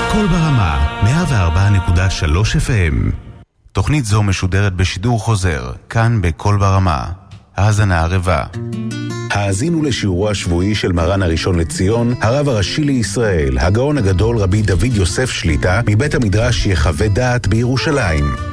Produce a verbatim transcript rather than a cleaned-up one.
קול ברמה, מאה וארבע נקודה שלוש אף אם. תוכנית זו משודרת בשידור חוזר, כאן בקול ברמה. האזנה ערבה. האזינו לשיעורו השבועי של מרן הראשון לציון, הרב הראשי לישראל, הגאון הגדול רבי דוד יוסף שליטה, מבית המדרש יחווה דעת בירושלים.